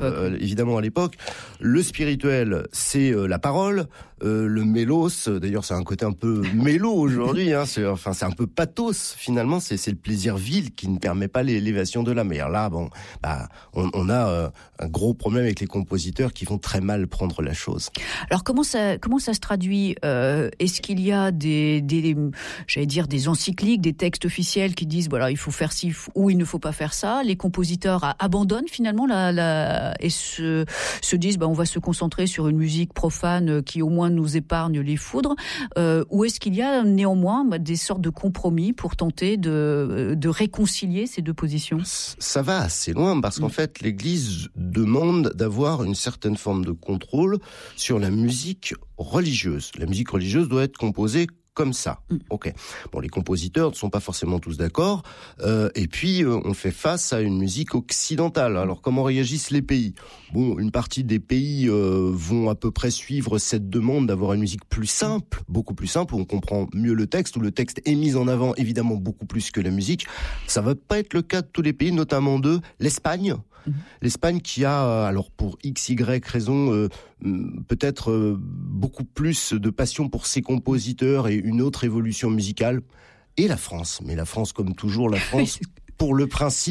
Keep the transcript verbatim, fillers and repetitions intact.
l'époque. Euh, évidemment à l'époque. Le spirituel, c'est euh, la parole. Euh, le mélos, d'ailleurs, c'est un côté un peu mélo aujourd'hui. Hein, c'est, enfin, c'est un peu pathos finalement. C'est, c'est le plaisir vil qui ne permet pas l'élévation de l'âme. Et alors là, bon, bah, on, on a euh, un gros problème avec les compositeurs qui vont très mal prendre la chose. Alors comment ça, comment ça se traduit euh, Est-ce qu'il y a des, des, j'allais dire, des encycliques, des textes officiels qui disent voilà, il faut faire ci ou il ne faut pas faire ça. Les compositeurs abandonnent finalement la, la et se, se disent bah, on va se concentrer sur une musique profane qui au moins nous épargne les foudres, euh, ou est-ce qu'il y a néanmoins bah, des sortes de compromis pour tenter de, de réconcilier ces deux positions ? Ça va assez loin parce qu'en mmh. fait l'Église demande d'avoir une certaine forme de contrôle sur la musique religieuse. La musique religieuse doit être composée comme ça. Mm. Ok. Bon, les compositeurs ne sont pas forcément tous d'accord. Euh, et puis, euh, on fait face à une musique occidentale. Alors, comment réagissent les pays ? Bon, une partie des pays euh, vont à peu près suivre cette demande d'avoir une musique plus simple, beaucoup plus simple, où on comprend mieux le texte, où le texte est mis en avant, évidemment, beaucoup plus que la musique. Ça va pas être le cas de tous les pays, notamment de l'Espagne. Mmh. L'Espagne qui a, alors pour X, Y raison, euh, peut-être euh, beaucoup plus de passion pour ses compositeurs et une autre évolution musicale. Et la France. Mais la France, comme toujours, la France, pour le principe,